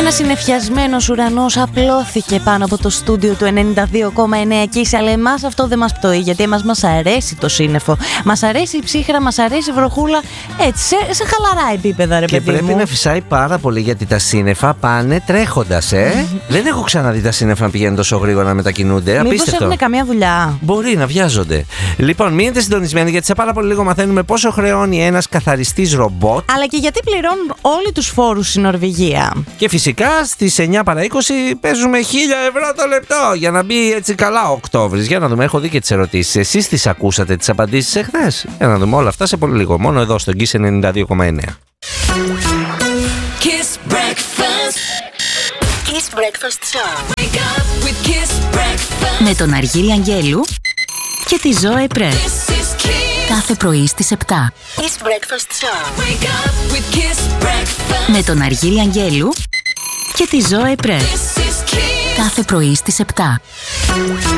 Ένας συννεφιασμένος ουρανός απλώθηκε πάνω από το στούντιο του 92,9 Kiss, αλλά εμάς αυτό δεν μας πτωεί, γιατί εμάς μας αρέσει το σύννεφο. Μας αρέσει η ψύχρα, μας αρέσει η βροχούλα, έτσι, σε χαλαρά επίπεδα, ρε παιδί μου. Και πρέπει να φυσάει πάρα πολύ, γιατί τα σύννεφα πάνε τρέχοντας, Δεν έχω ξαναδεί τα σύννεφα να πηγαίνουν τόσο γρήγορα να μετακινούνται. Μήπως έχουν καμία δουλειά? Μπορεί να βιάζονται. Λοιπόν, μείνετε συντονισμένοι, γιατί σε πάρα πολύ λίγο μαθαίνουμε πόσο χρεώνει ένας καθαριστής ρομπότ. Αλλά και γιατί πληρώνουν όλοι τους φόρους στην Νορβηγία. Και φυσικά στις 9 παρά 20 παίζουμε 1.000 ευρώ το λεπτό για να μπει έτσι καλά ο Οκτώβρης. Για να δούμε, έχω δει και τις ερωτήσεις. Εσείς τις ακούσατε τις απαντήσεις εχθές? Για να δούμε όλα αυτά σε πολύ λίγο. Μόνο εδώ στο Kiss 92,9. Kiss Breakfast. Kiss Breakfast Show. Wake up with Kiss Breakfast. Με τον Αργύρη Αγγέλου και τη Ζώε Πρέ. Κάθε πρωί στις 7. Kiss Breakfast Show. Wake up with Kiss Breakfast. Με τον Αργύρη Αγγέλου και τη Ζώε Πρέ. Κάθε πρωί στις 7.